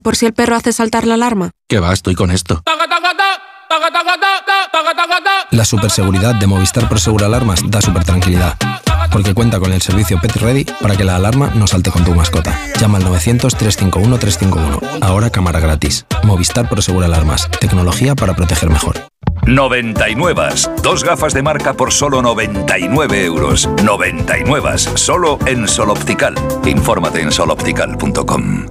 por si el perro hace saltar la alarma. ¿Qué va? Estoy con esto. La superseguridad de Movistar Prosegur Alarmas da super tranquilidad, porque cuenta con el servicio Pet Ready para que la alarma no salte con tu mascota. Llama al 900-351-351. Ahora cámara gratis. Movistar Prosegur Alarmas. Tecnología para proteger mejor. 99. 2 gafas de marca por solo 99 euros. 99. Solo en Sol Optical. Infórmate en soloptical.com.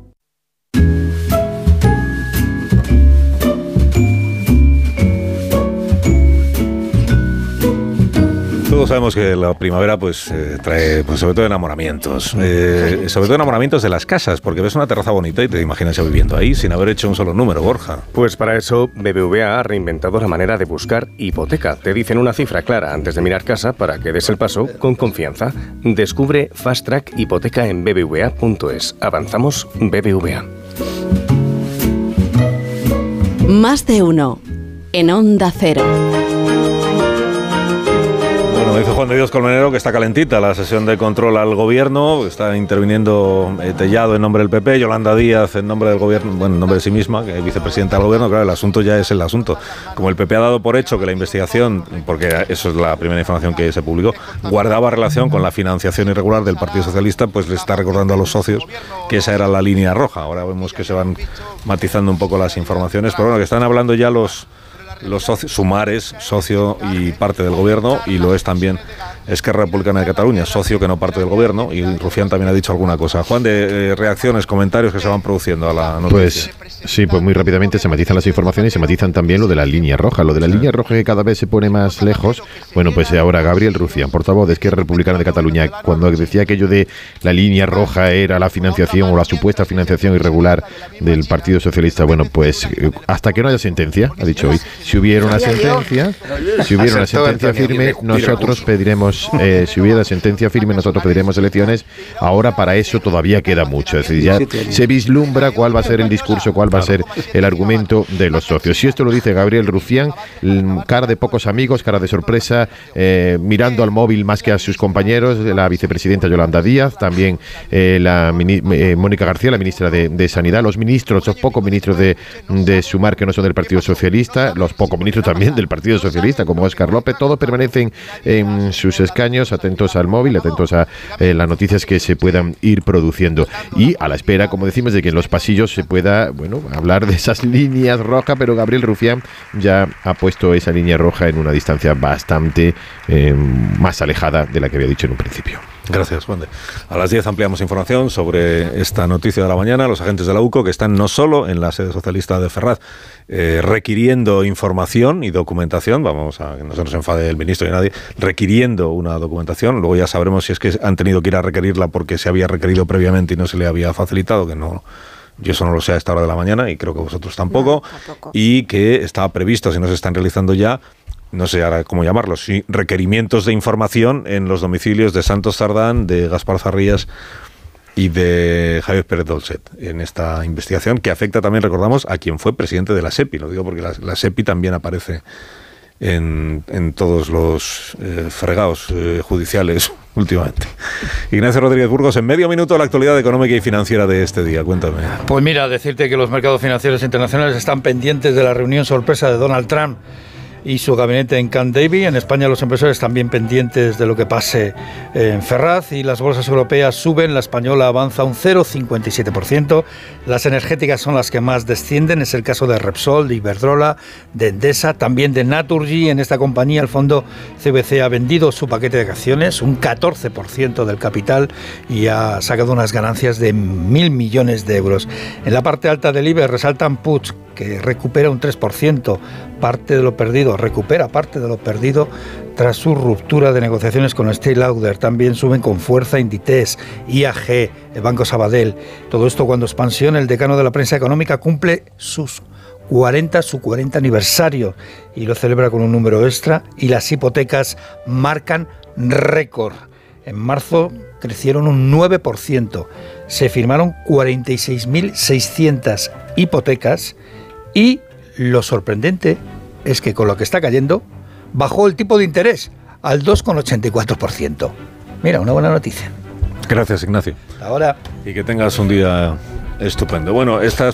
Todos sabemos que la primavera trae sobre todo enamoramientos, sobre todo enamoramientos de las casas, porque ves una terraza bonita y te imaginas ya viviendo ahí sin haber hecho un solo número, Borja. Pues para eso BBVA ha reinventado la manera de buscar hipoteca. Te dicen una cifra clara antes de mirar casa para que des el paso con confianza. Descubre Fast Track Hipoteca en bbva.es. Avanzamos BBVA. Más de uno en Onda Cero. Bueno, dice Juan de Dios Colmenero que está calentita la sesión de control al gobierno, está interviniendo Tellado en nombre del PP, Yolanda Díaz en nombre del gobierno, bueno, en nombre de sí misma, que es vicepresidenta del gobierno. Claro, el asunto ya es el asunto. Como el PP ha dado por hecho que la investigación, porque eso es la primera información que se publicó, guardaba relación con la financiación irregular del Partido Socialista, pues le está recordando a los socios que esa era la línea roja. Ahora vemos que se van matizando un poco las informaciones, pero bueno, que están hablando ya los socios, Sumares, socio y parte del gobierno, y lo es también Esquerra Republicana de Cataluña, socio que no parte del gobierno, y Rufián también ha dicho alguna cosa. Juan, de reacciones, comentarios que se van produciendo a la noticia. Pues sí, pues muy rápidamente se matizan las informaciones y se matizan también lo de la línea roja. Lo de la línea roja que cada vez se pone más lejos. Bueno, pues ahora Gabriel Rufián, portavoz de Esquerra Republicana de Cataluña, cuando decía aquello de la línea roja era la financiación o la supuesta financiación irregular del Partido Socialista, bueno, pues hasta que no haya sentencia, ha dicho hoy, si hubiera una sentencia firme, nosotros pediremos, si hubiera sentencia firme, nosotros pediremos elecciones. Ahora para eso todavía queda mucho. Es decir, ya se vislumbra cuál va a ser el discurso, cuál va a ser el argumento de los socios. Si esto lo dice Gabriel Rufián, cara de pocos amigos, cara de sorpresa, mirando al móvil más que a sus compañeros, la vicepresidenta Yolanda Díaz, también Mónica García, la ministra de Sanidad, los ministros, los pocos ministros de Sumar que no son del Partido Socialista, los pocos ministros también del Partido Socialista, como Óscar López, todos permanecen en sus escaños, atentos al móvil, atentos a las noticias que se puedan ir produciendo, y a la espera, como decimos, de que en los pasillos se pueda, bueno, hablar de esas líneas rojas, pero Gabriel Rufián ya ha puesto esa línea roja en una distancia bastante más alejada de la que había dicho en un principio. Gracias, Juan. A las 10 ampliamos información sobre esta noticia de la mañana. Los agentes de la UCO, que están no solo en la sede socialista de Ferraz, requiriendo información y documentación, vamos a que no se nos enfade el ministro ni nadie, requiriendo una documentación. Luego ya sabremos si es que han tenido que ir a requerirla porque se había requerido previamente y no se le había facilitado, que no. Yo eso no lo sé a esta hora de la mañana y creo que vosotros tampoco. No, tampoco. Y que estaba previsto, si no se están realizando ya, no sé ahora cómo llamarlos, sí, requerimientos de información en los domicilios de Santos Cerdán, de Gaspar Zarrías y de Javier Pérez Dolcet, en esta investigación que afecta también, recordamos, a quien fue presidente de la SEPI. Lo digo porque la SEPI también aparece en todos los fregados judiciales últimamente. Ignacio Rodríguez Burgos, en medio minuto la actualidad económica y financiera de este día. Cuéntame. Pues mira, decirte que los mercados financieros internacionales están pendientes de la reunión sorpresa de Donald Trump y su gabinete en Camp David. En España los empresarios también pendientes de lo que pase en Ferraz, y las bolsas europeas suben. La española avanza un 0,57%. Las energéticas son las que más descienden, es el caso de Repsol, de Iberdrola, de Endesa, también de Naturgy. En esta compañía el fondo CVC ha vendido su paquete de acciones, un 14% del capital, y ha sacado unas ganancias de 1.000 millones de euros. En la parte alta del IBEX resaltan Puig, que recupera un 3%, recupera parte de lo perdido tras su ruptura de negociaciones con Estée Lauder. También suben con fuerza Inditex, IAG, el Banco Sabadell. Todo esto cuando Expansión, el decano de la prensa económica, cumple su 40 aniversario y lo celebra con un número extra, y las hipotecas marcan récord. En marzo crecieron un 9%, se firmaron 46.600 hipotecas, y lo sorprendente es que con lo que está cayendo, bajó el tipo de interés al 2,84%. Mira, una buena noticia. Gracias, Ignacio. Ahora. Y que tengas un día Estupendo. Bueno, estas